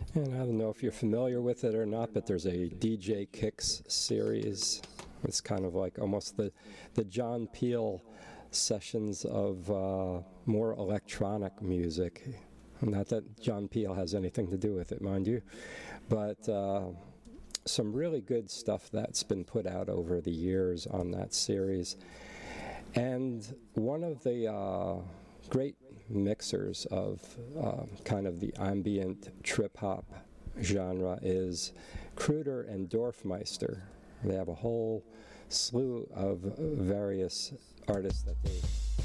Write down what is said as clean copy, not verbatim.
And I don't know if you're familiar with it or not, but there's a DJ Kicks series. It's kind of like almost the John Peel sessions of more electronic music. Not that John Peel has anything to do with it, mind you, but some really good stuff that's been put out over the years on that series. And one of the great mixers of kind of the ambient trip-hop genre is Kruder and Dorfmeister. They have a whole slew of various artists that they